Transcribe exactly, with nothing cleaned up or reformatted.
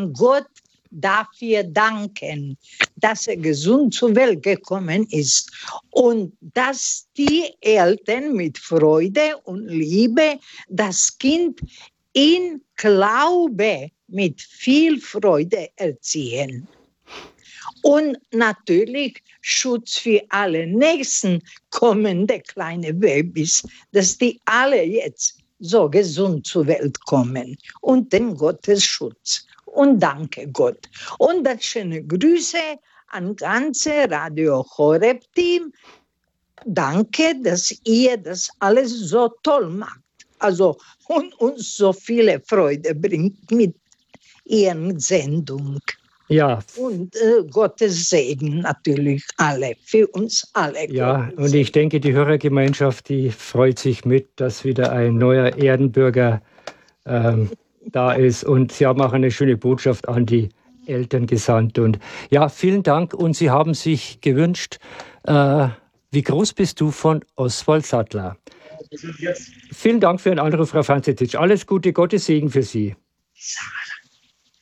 kann Gott dafür danken, dass er gesund zur Welt gekommen ist und dass die Eltern mit Freude und Liebe das Kind in Glaube mit viel Freude erziehen. Und natürlich Schutz für alle nächsten kommende kleine Babys, dass die alle jetzt so gesund zur Welt kommen und den Gottes Schutz. Und danke Gott. Und das schöne Grüße an ganze Radio Horeb Team. Danke, dass ihr das alles so toll macht. Also und uns so viele Freude bringt mit ihren Sendung. Ja. Und äh, Gottes Segen natürlich alle, für uns alle. Ja, Gottes und ich denke, die Hörergemeinschaft, die freut sich mit, dass wieder ein neuer Erdenbürger ähm, da ist. Und Sie haben auch eine schöne Botschaft an die Eltern gesandt. Und ja, vielen Dank. Und Sie haben sich gewünscht, äh, wie groß bist du, von Oswald Sattler. Vielen Dank für den Anruf, Frau Franzetic. Alles Gute, Gottes Segen für Sie.